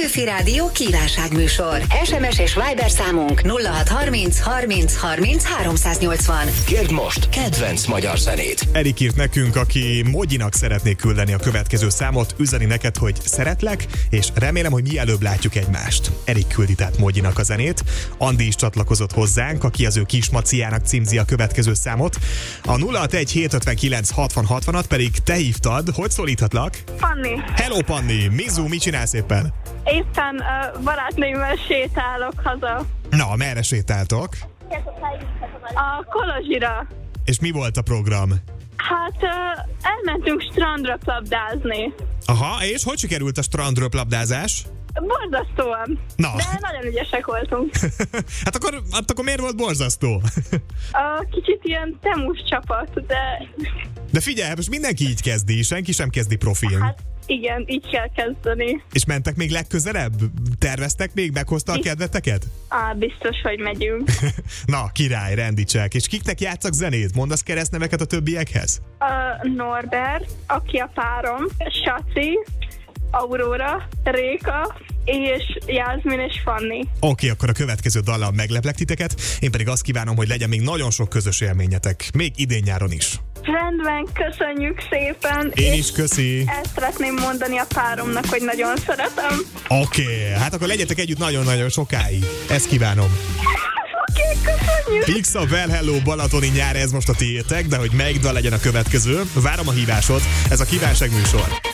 Petőfi Rádió kívánságműsor. SMS és Viber számunk 0630 30 30 380. Kérd most kedvenc magyar zenét. Erik írt nekünk, aki Mogyinak szeretné küldeni a következő számot, üzeni neked, hogy szeretlek, és remélem, hogy mielőbb látjuk egymást. Erik küldi tehát Mogyinak a zenét. Andi is csatlakozott hozzánk, aki az ő kismaciának címzi a következő számot. A 061 759 60 60-at pedig te hívtad. Hogy szólíthatlak? Panni. Hello, Panni! Mizu, mit csinálsz éppen? Éppen barátnőmmel sétálok haza. Na, merre sétáltok? A Kolozsira. És mi volt a program? Hát elmentünk strandra labdázni. Aha, és hogy sikerült a strandröplabdázás? Borzasztóan. Na. De nagyon ügyesek voltunk. hát akkor miért volt borzasztó? Kicsit ilyen temus csapat, de... De figyelj, most mindenki így kezdi, senki sem kezdi profin. Hát igen, így kell kezdeni. És mentek még legközelebb? Terveztek még? Meghozta a kedveteket? Biztos, hogy megyünk. Na, király, rendicsek. És kiknek játszak zenét? Mondasz keresztneveket a többiekhez? Norbert, aki a párom, Saci, Aurora, Réka, és Jászmin és Fanni. Oké, akkor a következő dallal megleplek titeket, én pedig azt kívánom, hogy legyen még nagyon sok közös élményetek, még idén-nyáron is. Rendben, köszönjük szépen. Én is köszi. Ezt szeretném mondani a páromnak, hogy nagyon szeretem. Oké, hát akkor legyetek együtt nagyon-nagyon sokáig. Ezt kívánom. Oké, köszönjük. Pixa, Well Hello, balatoni nyár, ez most a tiétek, de hogy melyik dal legyen a következő, várom a hívásod, ez a kívánság műsor.